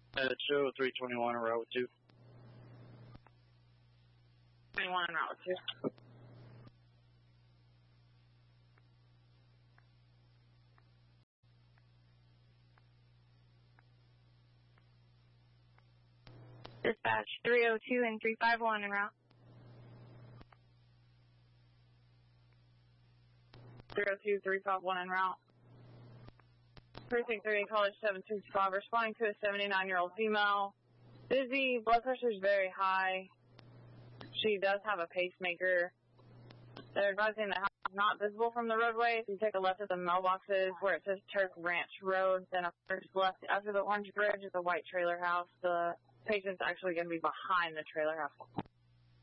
Show 321 on Route 2. 21 on Route 2. Dispatch 302 and 351 en route. 302, 351 en route. Precinct 3, College 765, responding to a 79-year-old female. Dizzy, blood pressure is very high. She does have a pacemaker. They're advising the house is not visible from the roadway. If you take a left at the mailboxes where it says Turk Ranch Road, then a first left after the orange bridge is a white trailer house. The patient's actually going to be behind the trailer house.